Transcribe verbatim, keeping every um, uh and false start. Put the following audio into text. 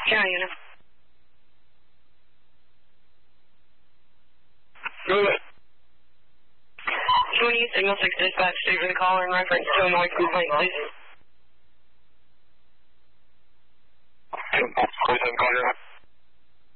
County unit. twenty signal six dispatch, state for the caller in reference to a noise complaint, please. Please have call your